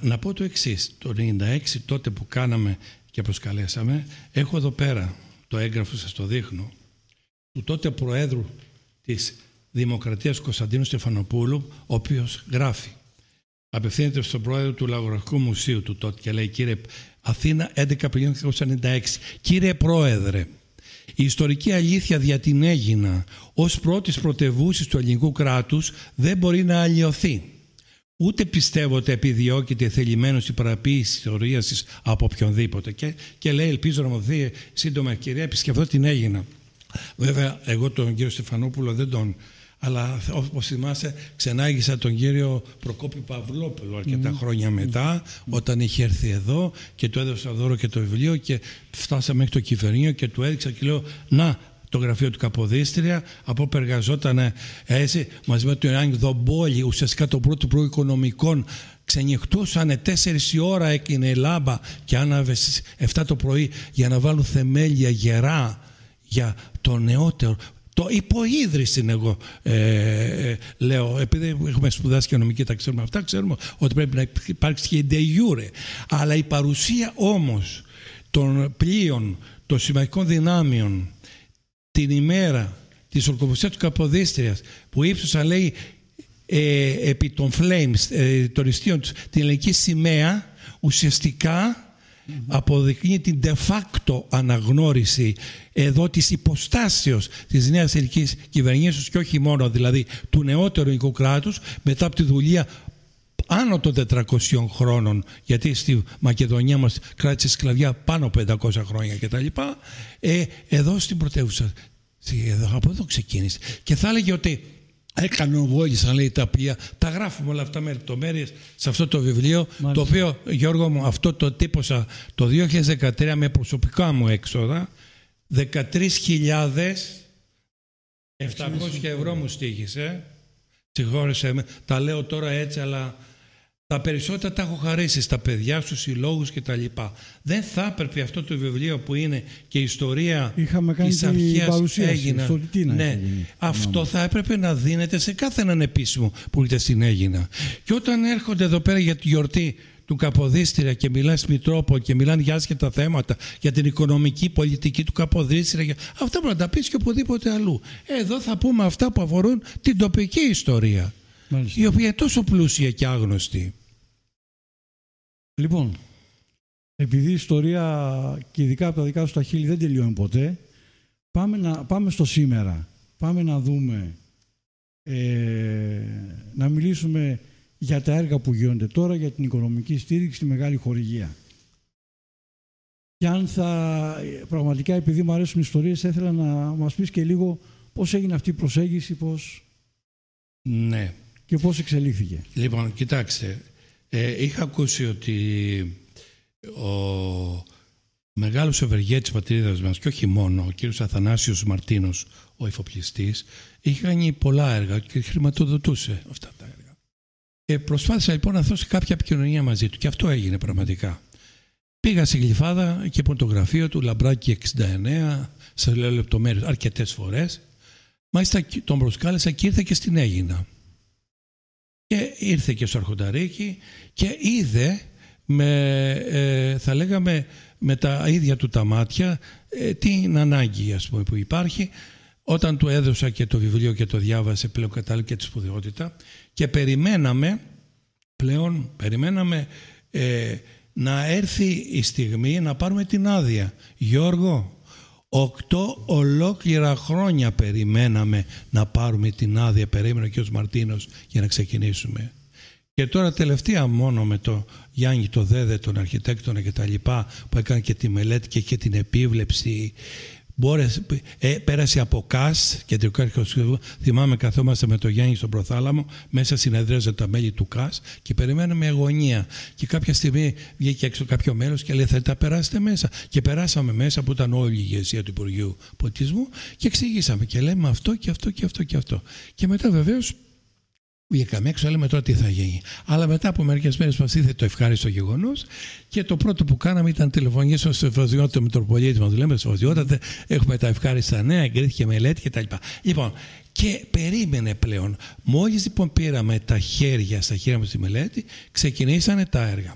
να πω το εξής. Το 1996 τότε που κάναμε και προσκαλέσαμε, έχω εδώ πέρα το έγγραφο, σας το δείχνω, του τότε Προέδρου της Δημοκρατίας Κωνσταντίνου Στεφανοπούλου, ο οποίος γράφει. Απευθύνεται στον Πρόεδρο του Λαογραφικού Μουσείου του τότε και λέει: κύριε Αθήνα, 11 Απριλίου 1996. Κύριε Πρόεδρε, η ιστορική αλήθεια δια την Αίγινα ως πρώτης πρωτευούσης του ελληνικού κράτους δεν μπορεί να αλλοιωθεί. Ούτε πιστεύω ότι επιδιώκεται θελημένος η παραποίηση ιστορίας της από οποιονδήποτε. Και λέει: ελπίζω να μου δει σύντομα ευκαιρία, επισκεφθώ την Αίγινα. Βέβαια, εγώ τον κύριο Στεφανόπουλο δεν τον. Αλλά όπως θυμάσαι, ξενάγησα τον κύριο Προκόπη Παυλόπουλο αρκετά χρόνια μετά, όταν είχε έρθει εδώ και του έδωσα δώρο και το βιβλίο και φτάσαμε μέχρι το κυβερνείο και του έδειξα και λέω: να, το γραφείο του Καποδίστρια, από όπου εργαζόταν έτσι μαζί με τον Ιωάννη Δομπόλη, ουσιαστικά το πρώτο Υπουργό Οικονομικών. Ξενυχτούσανε 4 η ώρα, έκεινε η λάμπα και άναβε στις 7 το πρωί για να βάλουν θεμέλια γερά για το νεότερο. Το υποίδρυση είναι, εγώ λέω, επειδή έχουμε σπουδάσει και νομική, τα ξέρουμε αυτά, ξέρουμε ότι πρέπει να υπάρξει και η de jure. Αλλά η παρουσία όμως των πλοίων, των συμμαχικών δυνάμεων, την ημέρα της ορκοποσίας του Καποδίστριας, που ύψωσαν, λέει, επί των flames, των ιστίων τους, την ελληνική σημαία, ουσιαστικά αποδεικνύει την de facto αναγνώριση εδώ της υποστάσεως της νέας ελληνικής κυβερνήσεως και όχι μόνο δηλαδή του νεότερου ελληνικού κράτους μετά από τη δουλεία άνω των 400 χρόνων, γιατί στη Μακεδονία μας κράτησε σκλαβιά πάνω από 500 χρόνια κτλ. Εδώ στην πρωτεύουσα, από εδώ ξεκίνησε. Και θα έλεγε ότι κανοβόλησαν, λέει, τα πλοία. Τα γράφουμε όλα αυτά με λεπτομέρειες σε αυτό το βιβλίο. Μάλιστα. Το οποίο, Γιώργο μου, αυτό το τύπωσα το 2013 με προσωπικά μου έξοδα. 13.700 ευρώ μου στοίχησε. Συγχώρεσέ με. Τα λέω τώρα έτσι, αλλά τα περισσότερα τα έχω χαρίσει στα παιδιά, στους συλλόγους κτλ. Δεν θα έπρεπε αυτό το βιβλίο που είναι και η ιστορία της αρχαίας Αίγινα. Ναι, αυτό θα έπρεπε να δίνεται σε κάθε έναν επίσημο που ήρθε στην Αίγινα. Και όταν έρχονται εδώ πέρα για τη γιορτή του Καποδίστρια και μιλάνε στη Μητρόπολη και μιλάνε για άσχετα θέματα, για την οικονομική πολιτική του Καποδίστρια, αυτά μπορεί να τα πεις και οπουδήποτε αλλού. Εδώ θα πούμε αυτά που αφορούν την τοπική ιστορία. Μάλιστα. Η οποία είναι τόσο πλούσια και άγνωστη. Λοιπόν, επειδή η ιστορία και ειδικά από τα δικά σου τα χείλη δεν τελειώνει ποτέ, πάμε στο σήμερα. Πάμε να δούμε, να μιλήσουμε για τα έργα που γίνονται τώρα, για την οικονομική στήριξη, τη μεγάλη χορηγία. Και αν πραγματικά, επειδή μου αρέσουν οι ιστορίες, ήθελα να μας πεις και λίγο πώς έγινε αυτή η προσέγγιση, πώς... Ναι. Και πώς εξελίχθηκε. Λοιπόν, κοιτάξτε, είχα ακούσει ότι ο μεγάλος ευεργέτης της πατρίδας μας, και όχι μόνο, ο κύριος Αθανάσιος Μαρτίνος, ο εφοπλιστής, είχε κάνει πολλά έργα και χρηματοδοτούσε αυτά τα έργα. Προσπάθησα λοιπόν να δώσω κάποια επικοινωνία μαζί του και αυτό έγινε πραγματικά. Πήγα στη Γλυφάδα, εκεί από το γραφείο του, Λαμπράκη 69, σας λέω λεπτομέρειες αρκετές φορές. Μάλιστα τον προσκάλεσα και ήρθε και στην Αίγινα. Και ήρθε και στο Αρχονταρίκι και είδε, θα λέγαμε, με τα ίδια του τα μάτια την ανάγκη, ας πούμε, που υπάρχει. Όταν του έδωσα και το βιβλίο και το διάβασε, πλέον κατάλαβε και τη σπουδαιότητα και περιμέναμε να έρθει η στιγμή να πάρουμε την άδεια. Γιώργο, 8 ολόκληρα χρόνια περιμέναμε να πάρουμε την άδεια, περίμενε και ο Μαρτίνος για να ξεκινήσουμε. Και τώρα τελευταία μόνο με το Γιάννη το Δέδε, τον αρχιτέκτονα και τα λοιπά, που έκανε και τη μελέτη και είχε την επίβλεψη, πέρασε από ΚΑΣ, κεντρικό αρχαιολογικό. Θυμάμαι, καθόμαστε με τον Γιάννη στον Προθάλαμο, μέσα συνεδρίαζαν τα μέλη του ΚΑΣ και περιμέναμε αγωνία. Και κάποια στιγμή βγήκε έξω κάποιο μέλος και λέει: θέλετε να περάσετε μέσα? Και περάσαμε μέσα, που ήταν όλη η ηγεσία του Υπουργείου Πολιτισμού, και εξηγήσαμε και λέμε αυτό και αυτό και αυτό και αυτό. Και μετά βεβαίως βγήκαμε έξω, λέμε τώρα τι θα γίνει. Αλλά μετά από μερικές μέρες μας ήρθε το ευχάριστο γεγονός και το πρώτο που κάναμε ήταν τηλεφωνήσουμε στο Ευρωδιότητα Μητροπολίτη μας. Λέμε στο Ευρωδιότητα, έχουμε τα ευχάριστα νέα, εγκρίθηκε μελέτη κτλ. Λοιπόν, και περίμενε πλέον. Μόλις λοιπόν πήραμε τα χέρια στα χέρια μας τη μελέτη, ξεκινήσανε τα έργα.